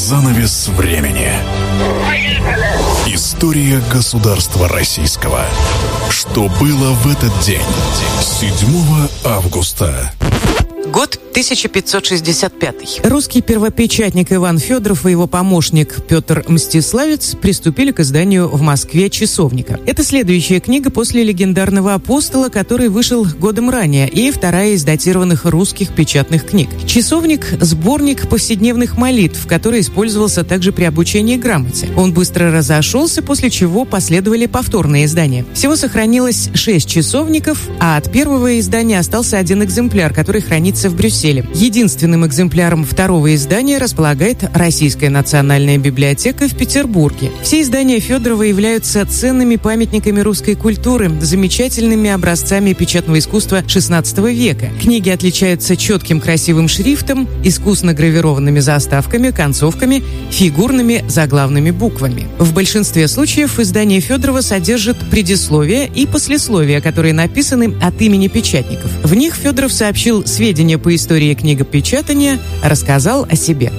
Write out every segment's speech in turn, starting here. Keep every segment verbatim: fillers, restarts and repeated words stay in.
Занавес времени. История государства российского. Что было в этот день? седьмого августа. Год тысяча пятьсот шестьдесят пятый. Русский первопечатник Иван Федоров и его помощник Петр Мстиславец приступили к изданию в Москве «Часовника». Это следующая книга после легендарного «Апостола», который вышел годом ранее, и вторая из датированных русских печатных книг. «Часовник» — сборник повседневных молитв, который использовался также при обучении грамоте. Он быстро разошелся, после чего последовали повторные издания. Всего сохранилось шесть часовников, а от первого издания остался один экземпляр, который хранится в Брюсселе. Единственным экземпляром второго издания располагает Российская национальная библиотека в Петербурге. Все издания Федорова являются ценными памятниками русской культуры, замечательными образцами печатного искусства шестнадцатого века. Книги отличаются четким красивым шрифтом, искусно гравированными заставками, концовками, фигурными заглавными буквами. В большинстве случаев издание Федорова содержит предисловия и послесловия, которые написаны от имени печатников. В них Федоров сообщил сведения по истории книгопечатания, рассказал о себе.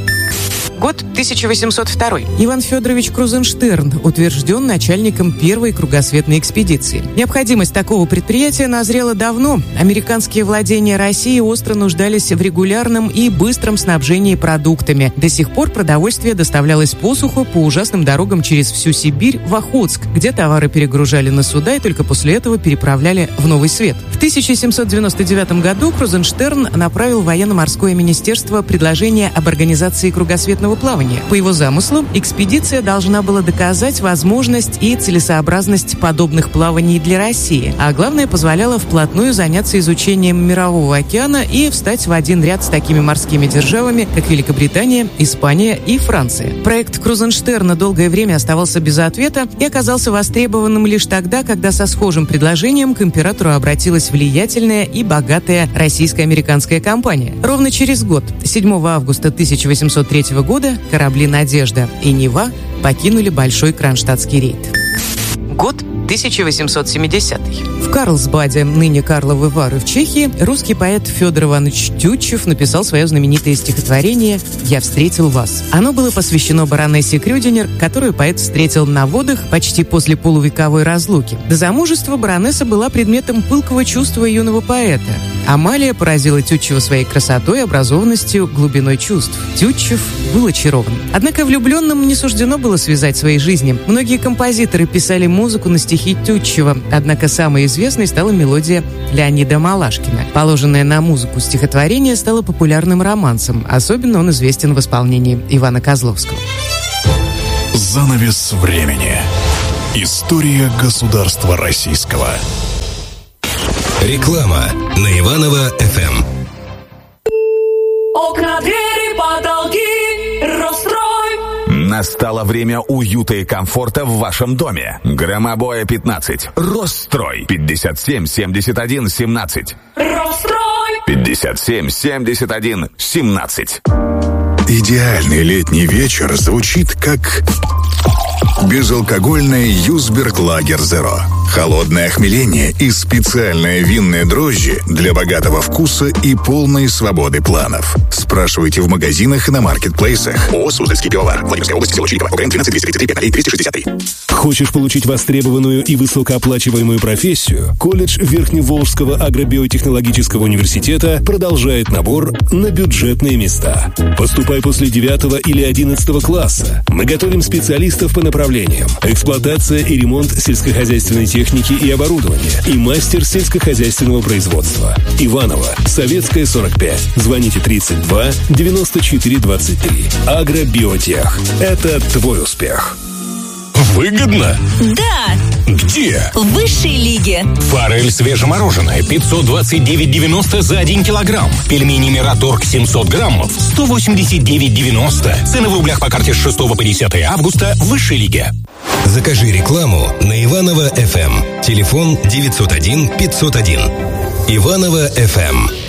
Год тысяча восемьсот второй. Иван Федорович Крузенштерн утвержден начальником первой кругосветной экспедиции. Необходимость такого предприятия назрела давно. Американские владения России остро нуждались в регулярном и быстром снабжении продуктами. До сих пор продовольствие доставлялось по суху по ужасным дорогам через всю Сибирь в Охотск, где товары перегружали на суда и только после этого переправляли в Новый Свет. В тысяча семьсот девяносто девятом году Крузенштерн направил в военно-морское министерство предложение об организации кругосветного плавания. По его замыслу, экспедиция должна была доказать возможность и целесообразность подобных плаваний для России, а главное, позволяла вплотную заняться изучением Мирового океана и встать в один ряд с такими морскими державами, как Великобритания, Испания и Франция. Проект Крузенштерна долгое время оставался без ответа и оказался востребованным лишь тогда, когда со схожим предложением к императору обратилась влиятельная и богатая российско-американская компания. Ровно через год, седьмого августа тысяча восемьсот третьего года, корабли «Надежда» и «Нева» покинули Большой Кронштадтский рейд. Год тысяча восемьсот семидесятый. В Карлсбаде, ныне Карловы Вары в Чехии, русский поэт Федор Иванович Тютчев написал свое знаменитое стихотворение «Я встретил вас». Оно было посвящено баронессе Крюдинер, которую поэт встретил на водах почти после полувековой разлуки. До замужества баронесса была предметом пылкого чувства юного поэта. Амалия поразила Тютчева своей красотой, образованностью, глубиной чувств. Тютчев был очарован. Однако влюбленным не суждено было связать свои жизни. Многие композиторы писали музыку на стихи Тютчева, однако самой известной стала мелодия Леонида Малашкина. Положенное на музыку стихотворение стало популярным романсом. Особенно он известен в исполнении Ивана Козловского. Занавес времени. История государства российского. Реклама на Иваново-эф эм. Окна, двери, потолки, Росстрой. Настало время уюта и комфорта в вашем доме. Громобоя пятнадцать. Росстрой. пятьдесят семь семьдесят один семнадцать. Росстрой. пятьдесят семь семьдесят один семнадцать. Идеальный летний вечер звучит как безалкогольное Юсберг Лагер Зеро. Холодное охмеление и специальные винные дрожжи для богатого вкуса и полной свободы планов. Спрашивайте в магазинах и на маркетплейсах. ООО «Суздальский пивовар». Владимирская область, село Чирикова. ОГРН двенадцать двести тридцать три пять двести шестьдесят три. Хочешь получить востребованную и высокооплачиваемую профессию? Колледж Верхневолжского агробиотехнологического университета продолжает набор на бюджетные места. Поступай после девятого или одиннадцатого класса. Мы готовим специалистов по направлениям: эксплуатация и ремонт сельскохозяйственной техники и оборудования и мастер сельскохозяйственного производства. Иваново, Советская, сорок пять. Звоните тридцать два девяносто четыре двадцать три. Агробиотех. Это твой успех. Выгодно? Да. Где? В высшей лиге. Форель свежемороженая пятьсот двадцать девять девяносто за один килограмм. Пельмени Мираторг семьсот граммов сто восемьдесят девять девяносто. Цены в рублях по карте с шестого по десятое августа в высшей лиге. Закажи рекламу на Иваново-эф эм. Телефон девятьсот один пятьсот один. Иваново-эф эм.